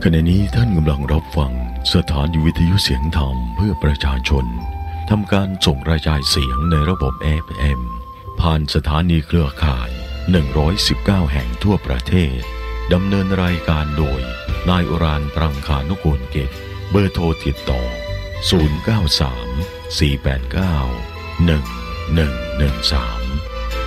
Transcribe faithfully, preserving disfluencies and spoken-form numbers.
ขณะนี้ท่านกำลังรับฟังสถานีวิทยุเสียงธรรมเพื่อประชาชนทำการส่งกระจายเสียงในระบบ เอ ฟ เอ็ม ผ่านสถานีเครือข่ายหนึ่งร้อยสิบเก้าแห่งทั่วประเทศดำเนินรายการโดยนายอุรานปรังคานุกูลเกตเบอร์โทรติดต่อศูนย์ เก้า สาม สี่ แปด เก้า หนึ่ง หนึ่ง หนึ่ง สาม